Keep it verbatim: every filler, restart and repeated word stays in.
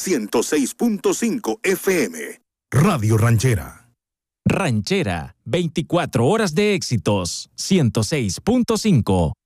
ciento seis punto cinco F M. Radio Ranchera. Ranchera, veinticuatro horas de éxitos, ciento seis punto cinco.